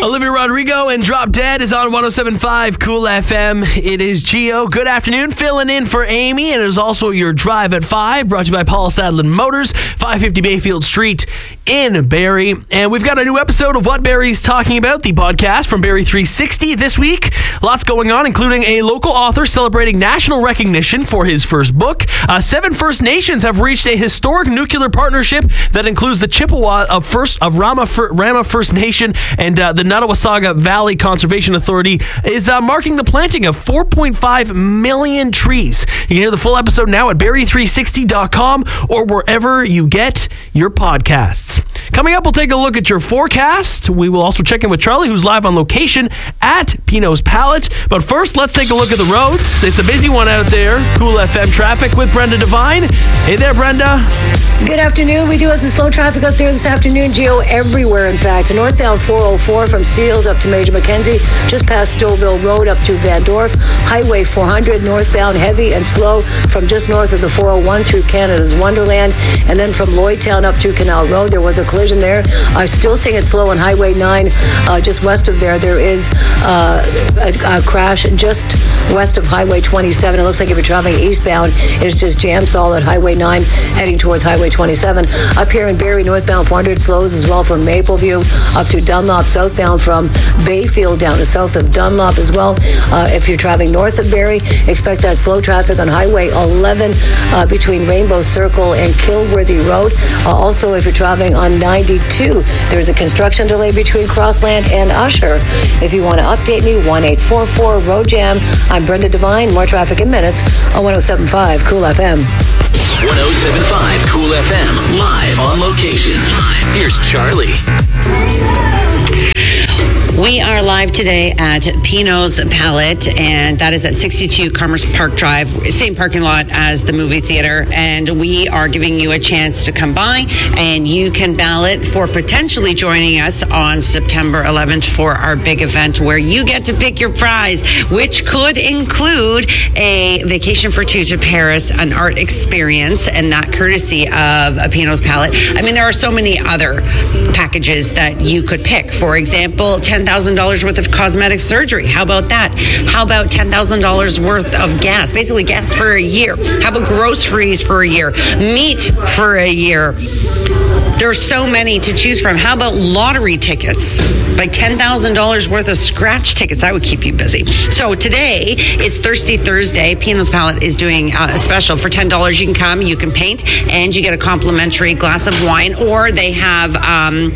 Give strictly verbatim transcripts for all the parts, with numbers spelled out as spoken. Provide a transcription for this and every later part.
Olivia Rodrigo and Drop Dead is on one oh seven point five Cool F M. It is Gio. Good afternoon. Filling in for Amy. And it is also your Drive at five, brought to you by Paul Sadlin Motors, five fifty Bayfield Street in Barrie. And we've got a new episode of What Barrie's Talking About, the podcast from Barrie three sixty this week. Lots going on, including a local author celebrating national recognition for his first book. Uh, seven First Nations have reached a historic nuclear partnership that includes the Chippewa of First of Rama, Rama First Nation and uh, the Nottawasaga Valley Conservation Authority is uh, marking the planting of four point five million trees. You can hear the full episode now at barrie three sixty dot com or wherever you get your podcasts. Coming up, we'll take a look at your forecast. We will also check in with Charlie, who's live on location at Pino's Palette. But first, let's take a look at the roads. It's a busy one out there. Cool F M traffic with Brenda Devine. Hey there, Brenda. Good afternoon. We do have some slow traffic out there this afternoon, Gio, everywhere, in fact. Northbound four oh four from Steeles up to Major Mackenzie, just past Stouffville Road up through Van Dorp. Highway four hundred, northbound heavy and slow from just north of the four oh one through Canada's Wonderland. And then from Lloydtown up through Canal Road, there was a collision there. I'm still seeing it slow on Highway nine. Uh, just west of there, there is uh, a, a crash just west of Highway twenty-seven. It looks like if you're traveling eastbound, it's just jam solid. Highway nine heading towards Highway twenty-seven. Up here in Barrie, northbound four hundred slows as well from Mapleview up to Dunlop, southbound from Bayfield down to south of Dunlop as well. Uh, if you're traveling north of Barrie, expect that slow traffic on Highway eleven uh, between Rainbow Circle and Kilworthy Road. Uh, also, if you're traveling on ninety-two, there's a construction delay between Crossland and Usher. If you want to update me, one eight four four road jam. I'm Brenda Devine. More traffic in minutes on one oh seven point five Cool F M. one oh seven point five Cool F M, live on location. Here's Charlie. We are live today at Pino's Palette, and that is at sixty-two Commerce Park Drive, same parking lot as the movie theater. And we are giving you a chance to come by, and you can ballot for potentially joining us on September eleventh for our big event where you get to pick your prize, which could include a vacation for two to Paris, an art experience, and that courtesy of Pino's Palette. I mean, there are so many other packages that you could pick. For example, ten thousand dollars worth of cosmetic surgery. How about that? How about ten thousand dollars worth of gas? Basically gas for a year. How about groceries for a year? Meat for a year. There's so many to choose from. How about lottery tickets? Like ten thousand dollars worth of scratch tickets. That would keep you busy. So today, it's Thirsty Thursday. Pino's Palette is doing uh, a special. For ten dollars, you can come, you can paint, and you get a complimentary glass of wine, or they have um,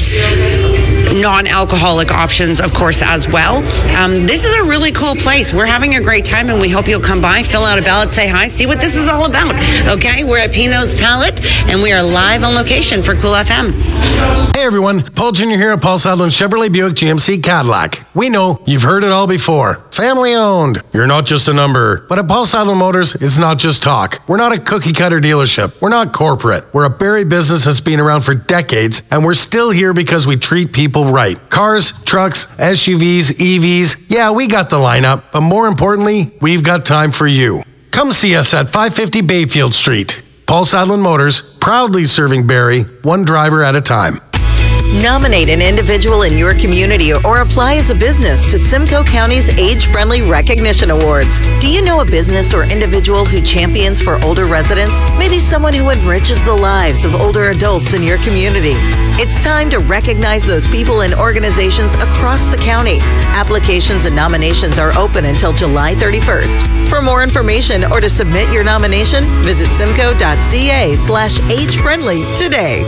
non-alcoholic options, of course, as well. Um, this is a really cool place. We're having a great time, and we hope you'll come by, fill out a ballot, say hi, see what this is all about. Okay, we're at Pino's Palette, and we are live on location for Cool F M. Hey everyone, Paul Junior here at Paul Sadlin Chevrolet Buick G M C Cadillac. We know you've heard it all before. Family owned. You're not just a number. But at Paul Sadlin Motors, it's not just talk. We're not a cookie cutter dealership. We're not corporate. We're a Barrie business that's been around for decades, and we're still here because we treat people right. Cars, trucks, S U Vs, E Vs, yeah, we got the lineup, but more importantly, we've got time for you. Come see us at five fifty Bayfield Street. Paul Sadlin Motors, proudly serving Barrie, one driver at a time. Nominate an individual in your community or apply as a business to Simcoe County's Age-Friendly Recognition Awards. Do you know a business or individual who champions for older residents? Maybe someone who enriches the lives of older adults in your community. It's time to recognize those people and organizations across the county. Applications and nominations are open until July thirty-first. For more information or to submit your nomination, visit simcoe.ca slash age-friendly today.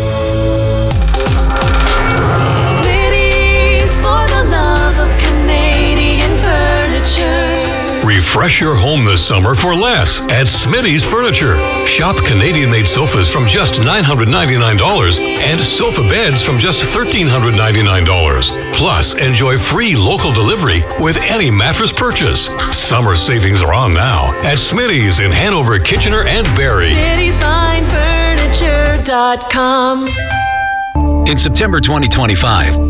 Refresh your home this summer for less at Smitty's Furniture. Shop Canadian-made sofas from just nine hundred ninety-nine dollars and sofa beds from just one thousand three hundred ninety-nine dollars. Plus, enjoy free local delivery with any mattress purchase. Summer savings are on now at Smitty's in Hanover, Kitchener, and Barrie. Smitty's Fine Furniture dot com. In September twenty twenty-five,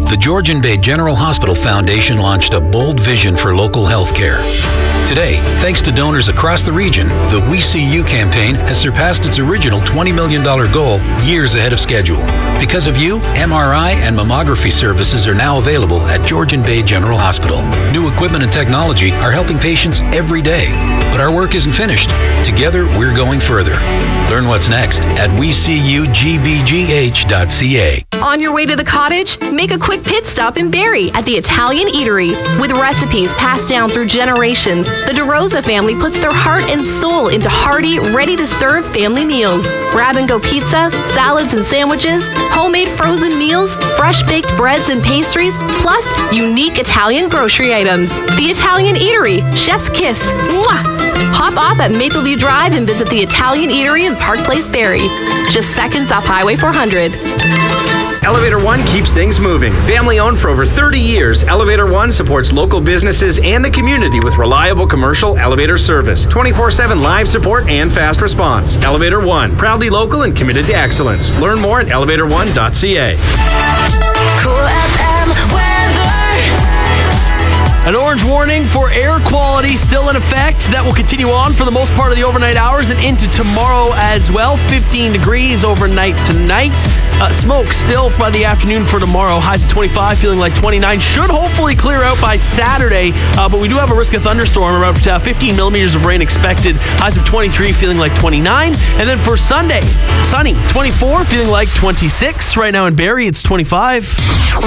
the Georgian Bay General Hospital Foundation launched a bold vision for local health care. Today, thanks to donors across the region, the We See You campaign has surpassed its original twenty million dollars goal years ahead of schedule. Because of you, M R I and mammography services are now available at Georgian Bay General Hospital. New equipment and technology are helping patients every day. But our work isn't finished. Together, we're going further. Learn what's next at we see you g b g h dot c a. On your way to the cottage? Make a quick pit stop in Barrie at the Italian Eatery. With recipes passed down through generations, the DeRosa family puts their heart and soul into hearty, ready-to-serve family meals. Grab-and-go pizza, salads and sandwiches, homemade frozen meals, fresh-baked breads and pastries, plus unique Italian grocery items. The Italian Eatery, chef's kiss. Mwah! Hop off at Mapleview Drive and visit the Italian Eatery in Park Place, Barrie. Just seconds off Highway four hundred. Elevator One keeps things moving. Family owned for over thirty years, Elevator One supports local businesses and the community with reliable commercial elevator service, twenty-four seven live support and fast response. Elevator One, proudly local and committed to excellence. Learn more at elevator one dot c a. Cool F M weather. An orange warning for air quality still in effect. That will continue on for the most part of the overnight hours and into tomorrow as well. fifteen degrees overnight tonight. Uh, smoke still by the afternoon for tomorrow. Highs of twenty-five, feeling like twenty-nine. Should hopefully clear out by Saturday, uh, but we do have a risk of thunderstorm. Around uh, fifteen millimeters of rain expected. Highs of twenty-three, feeling like twenty-nine. And then for Sunday, sunny, twenty-four, feeling like twenty-six. Right now in Barrie, it's twenty-five.